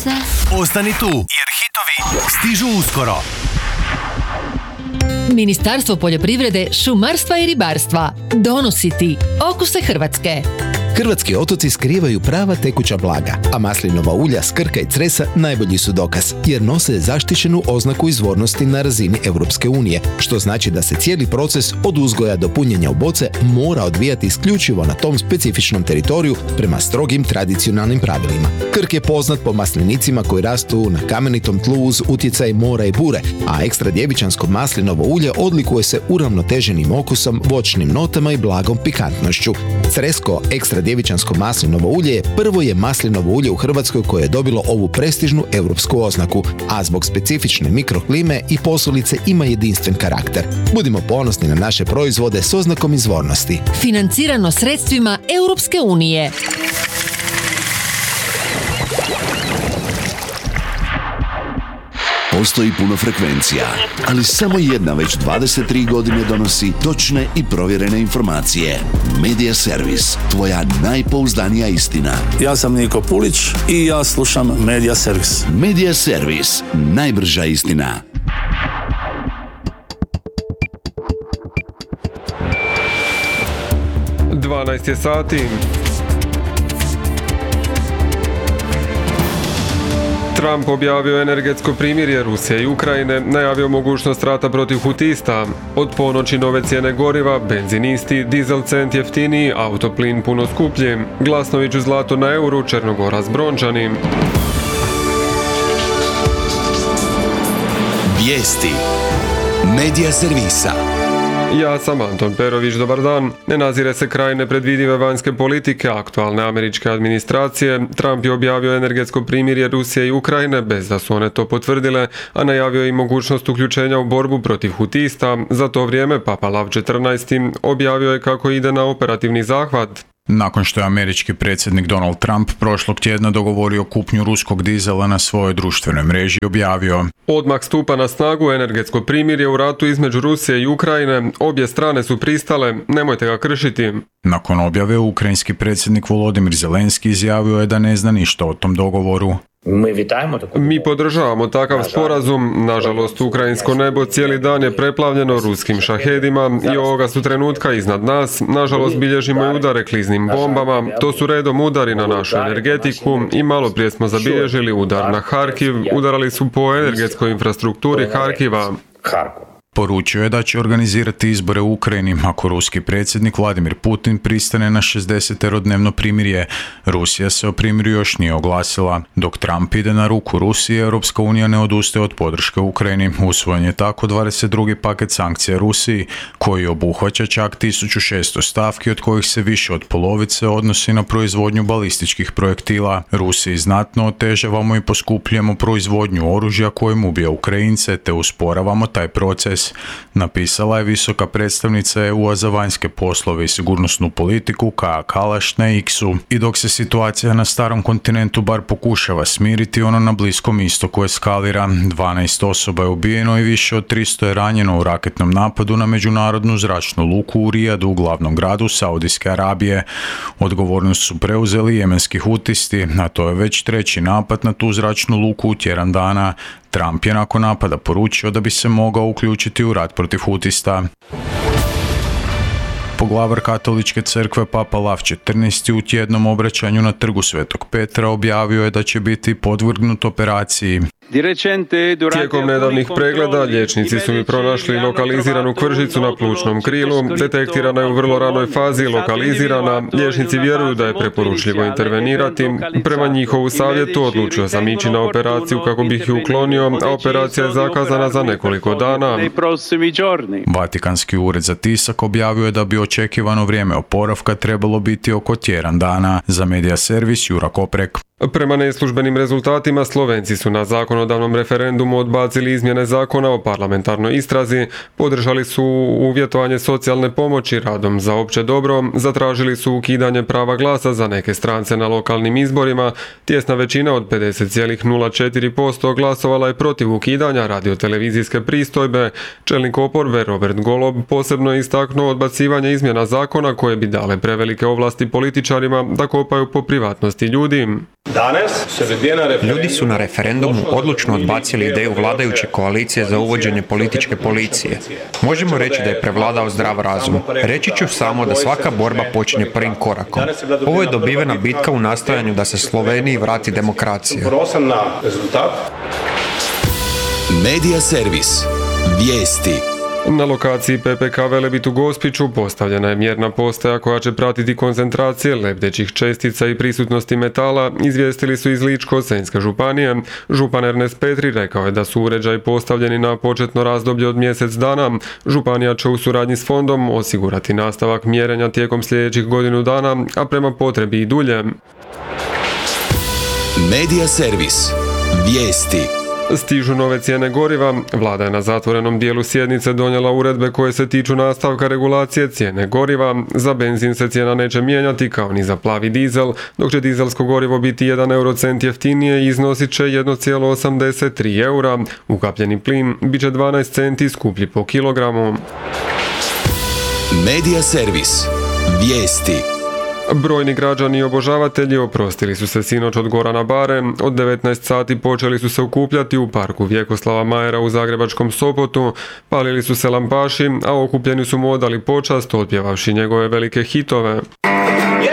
se. Ostani tu, jer hitovi stižu uskoro. Ministarstvo poljoprivrede, šumarstva i ribarstva donosi ti Okuse Hrvatske. Hrvatski otoci skrivaju prava tekuća blaga, a maslinova ulja s Krka i Cresa najbolji su dokaz, jer nose zaštićenu oznaku izvornosti na razini Europske unije, što znači da se cijeli proces od uzgoja do punjenja u boce mora odvijati isključivo na tom specifičnom teritoriju prema strogim tradicionalnim pravilima. Krk je poznat po maslinicima koji rastu na kamenitom tlu uz utjecaj mora i bure, a ekstra djevičansko maslinovo ulje odlikuje se uravnoteženim okusom, voćnim notama i blagom pikantnošću. Cresko ekstra djevičansko maslinovo ulje prvo je maslinovo ulje u Hrvatskoj koje je dobilo ovu prestižnu europsku oznaku, a zbog specifične mikroklime i posolice ima jedinstven karakter. Budimo ponosni na naše proizvode s oznakom izvornosti. Financirano sredstvima Europske unije. Postoji puno frekvencija, ali samo jedna već 23 godine donosi točne i provjerene informacije. Media Servis, tvoja najpouzdanija istina. Ja sam Niko Pulić i ja slušam Media Servis. Media Servis, najbrža istina. je sati. Trump objavio energetsko primirje Rusije i Ukrajine, najavio mogućnost rata protiv hutista. Od ponoći nove cijene goriva, benzin isti, dizel cent jeftiniji, autoplin puno skuplji. Glasnoviću zlato na euru, Črnogora s brončanim. Vijesti Medija servisa. Ja sam Anton Perović, dobar dan. Ne nazire se kraj nepredvidive vanjske politike aktualne američke administracije. Trump je objavio energetsko primirje Rusije i Ukrajine bez da su one to potvrdile, a najavio i mogućnost uključenja u borbu protiv hutista. Za to vrijeme Papa Lav XIV objavio je kako ide na operativni zahvat. Nakon što je američki predsjednik Donald Trump prošlog tjedna dogovorio kupnju ruskog dizela na svojoj društvenoj mreži, objavio: Odmah stupa na snagu energetsko primirje u ratu između Rusije i Ukrajine. Obje strane su pristale, nemojte ga kršiti. Nakon objave, ukrajinski predsjednik Volodimir Zelenski izjavio je da ne zna ništa o tom dogovoru. Mi podržavamo takav sporazum. Nažalost, ukrajinsko nebo cijeli dan je preplavljeno ruskim šahedima i ovoga su trenutka iznad nas. Nažalost, bilježimo i udare kliznim bombama. To su redom udari na našu energetiku i malo prije smo zabilježili udar na Harkiv. Udarali su po energetskoj infrastrukturi Harkiva. Poručio je da će organizirati izbore u Ukrajini ako ruski predsjednik Vladimir Putin pristane na 60-dnevno primirje. Rusija se o primirju još nije oglasila. Dok Trump ide na ruku Rusije, Europska unija ne odustaje od podrške Ukrajini. Usvojen je tako 22. paket sankcija Rusiji, koji obuhvaća čak 1600 stavki, od kojih se više od polovice odnosi na proizvodnju balističkih projektila. Rusiji znatno otežavamo i poskupljujemo proizvodnju oružja kojim ubija Ukrajince, te usporavamo taj proces, napisala je visoka predstavnica EU-a za vanjske poslove i sigurnosnu politiku Kaja Kalaš na X-u. I dok se situacija na starom kontinentu bar pokušava smiriti, ono na Bliskom istoku eskalira. 12 osoba je ubijeno i više od 300 je ranjeno u raketnom napadu na međunarodnu zračnu luku u Rijadu, glavnom gradu Saudijske Arabije. Odgovornost su preuzeli jemenski hutisti, a to je već treći napad na tu zračnu luku u tjedan dana. Trump je nakon napada poručio da bi se mogao uključiti u rat protiv hutista. Poglavar katoličke crkve Papa Lav XIV u tjednom obraćanju na trgu Svetog Petra objavio je da će biti podvrgnut operaciji. Tijekom nedavnih pregleda liječnici su mi pronašli lokaliziranu kvržicu na plućnom krilu. Detektirana je u vrlo ranoj fazi, lokalizirana. Liječnici vjeruju da je preporučljivo intervenirati. Prema njihovu savjetu odlučio sam ići na operaciju kako bih ju uklonio, a operacija je zakazana za nekoliko dana. Vatikanski ured za tisak objavio je da bi očekivano vrijeme oporavka trebalo biti oko tjedan dana. Za Media Servis Jura Koprek. Prema neslužbenim rezultatima, Slovenci su na zakonodavnom referendumu odbacili izmjene zakona o parlamentarnoj istrazi, podržali su uvjetovanje socijalne pomoći radom za opće dobro, zatražili su ukidanje prava glasa za neke strance na lokalnim izborima. Tjesna većina od 50,04% glasovala je protiv ukidanja radiotelevizijske pristojbe. Čelnik oporbe Robert Golob posebno je istaknuo odbacivanje izmjena zakona koje bi dale prevelike ovlasti političarima da kopaju po privatnosti ljudi. Ljudi su na referendumu odlučno odbacili ideju vladajuće koalicije za uvođenje političke policije. Možemo reći da je prevladao zdrav razum. Reći ću samo da svaka borba počinje prvim korakom. Ovo je dobivena bitka u nastojanju da se Sloveniji vrati demokracija. Medija servis. Vijesti. Na lokaciji PPK Velebit u Gospiću postavljena je mjerna postaja koja će pratiti koncentracije lebdećih čestica i prisutnosti metala, izvijestili su iz Ličko-senjske županije. Župan Ernest Petri rekao je da su uređaji postavljeni na početno razdoblje od mjesec dana. Županija će u suradnji s fondom osigurati nastavak mjerenja tijekom sljedećih godinu dana, a prema potrebi i dulje. Medija servis. Vijesti. Stižu nove cijene goriva. Vlada je na zatvorenom dijelu sjednice donijela uredbe koje se tiču nastavka regulacije cijene goriva. Za benzin se cijena neće mijenjati kao ni za plavi dizel, dok će dizelsko gorivo biti 1 eurocent jeftinije i iznosit će 1,83 eura. Ukapljeni plin bit će 12 centi skuplji po kilogramu. Medija servis. Vijesti. Brojni građani i obožavatelji oprostili su se sinoć od Gorana Bare. Od 19 sati počeli su se okupljati u parku Vjekoslava Majera u zagrebačkom Sopotu. Palili su se lampaši, a okupljeni su mu odali počast otpjevavši njegove velike hitove.